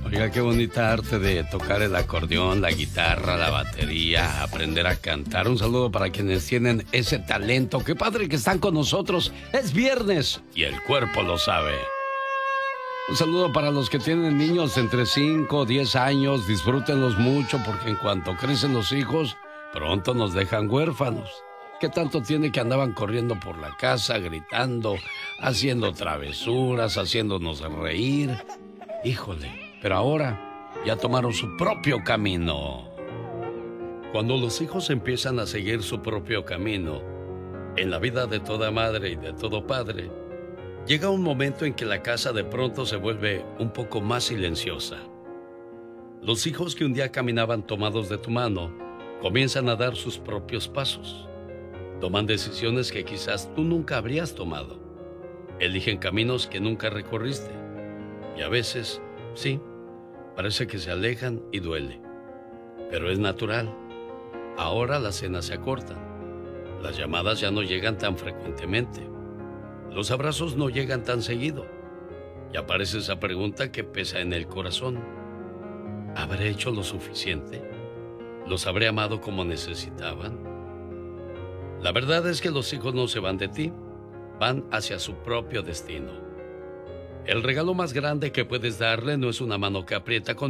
Oiga, qué bonita arte de tocar el acordeón, la guitarra, la batería, aprender a cantar. Un saludo para quienes tienen ese talento. Qué padre que están con nosotros. Es viernes y el cuerpo lo sabe. Un saludo para los que tienen niños entre 5 o 10 años. Disfrútenlos mucho porque en cuanto crecen los hijos, pronto nos dejan huérfanos. ¿Qué tanto tiene que andaban corriendo por la casa, gritando, haciendo travesuras, haciéndonos reír? Híjole, pero ahora ya tomaron su propio camino. Cuando los hijos empiezan a seguir su propio camino, en la vida de toda madre y de todo padre, llega un momento en que la casa de pronto se vuelve un poco más silenciosa. Los hijos que un día caminaban tomados de tu mano, comienzan a dar sus propios pasos. Toman decisiones que quizás tú nunca habrías tomado. Eligen caminos que nunca recorriste. Y a veces, sí, parece que se alejan y duele. Pero es natural. Ahora las cenas se acortan. Las llamadas ya no llegan tan frecuentemente. Los abrazos no llegan tan seguido. Y aparece esa pregunta que pesa en el corazón. ¿Habré hecho lo suficiente? ¿Los habré amado como necesitaban? La verdad es que los hijos no se van de ti, van hacia su propio destino. El regalo más grande que puedes darle no es una mano que aprieta con